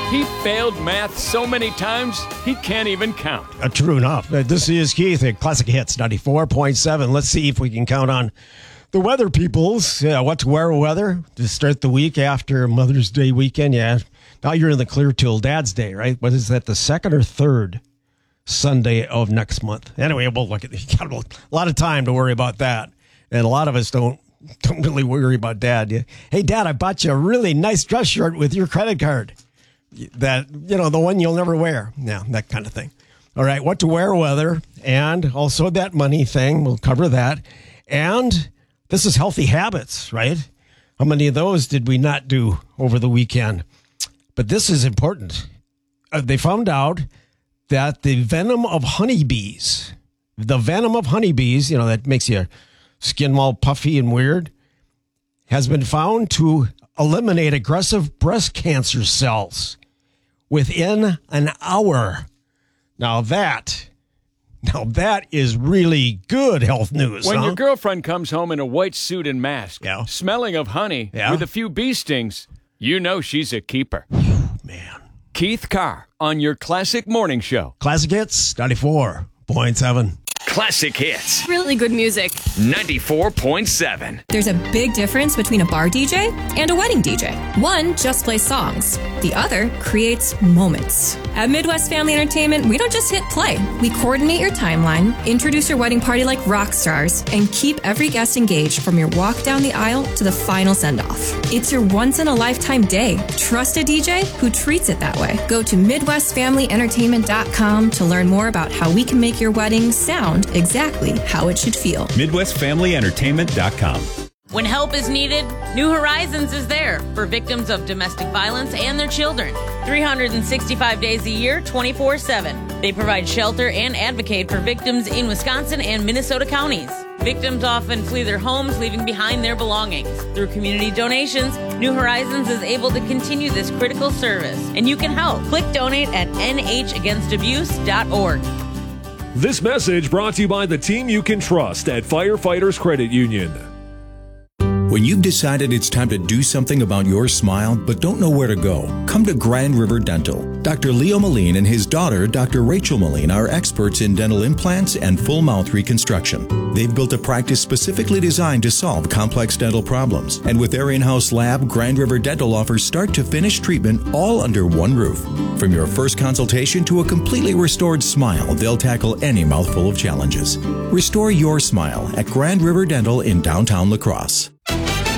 He failed math so many times, he can't even count. True enough. This is Keith at Classic Hits 94.7. Let's see if we can count on the weather peoples. Yeah, what to wear weather to start the week after Mother's Day weekend. Yeah. Now you're in the clear till Dad's Day, right? What is that, the second or third Sunday of next month? Anyway, we'll look at it. You got a lot of time to worry about that. And a lot of us don't really worry about Dad. Hey, Dad, I bought you a really nice dress shirt with your credit card. That, the one you'll never wear. Yeah, that kind of thing. All right, what to wear weather, and also that money thing. We'll cover that. And this is healthy habits, right? How many of those did we not do over the weekend? But this is important. They found out that the venom of honeybees, that makes your skin all puffy and weird, has been found to eliminate aggressive breast cancer cells within an hour. Now that is really good health news. When your girlfriend comes home in a white suit and mask, smelling of honey with a few bee stings, you know she's a keeper. Man. Keith Carr on your Classic Morning Show. Classic Hits 94.7. Classic Hits. Really good music. 94.7. There's a big difference between a bar DJ and a wedding DJ. One just plays songs. The other creates moments. At Midwest Family Entertainment, we don't just hit play. We coordinate your timeline, introduce your wedding party like rock stars, and keep every guest engaged from your walk down the aisle to the final send-off. It's your once-in-a-lifetime day. Trust a DJ who treats it that way. Go to MidwestFamilyEntertainment.com to learn more about how we can make your wedding sound exactly how it should feel. MidwestFamilyEntertainment.com. When help is needed, New Horizons is there for victims of domestic violence and their children. 365 days a year, 24/7. They provide shelter and advocate for victims in Wisconsin and Minnesota counties. Victims often flee their homes, leaving behind their belongings. Through community donations, New Horizons is able to continue this critical service, and you can help. Click donate at nhaganstabuse.org. This message brought to you by the team you can trust at Firefighters Credit Union. When you've decided it's time to do something about your smile but don't know where to go, come to Grand River Dental. Dr. Leo Moline and his daughter, Dr. Rachel Moline, are experts in dental implants and full mouth reconstruction. They've built a practice specifically designed to solve complex dental problems. And with their in-house lab, Grand River Dental offers start-to-finish treatment all under one roof. From your first consultation to a completely restored smile, they'll tackle any mouthful of challenges. Restore your smile at Grand River Dental in downtown La Crosse.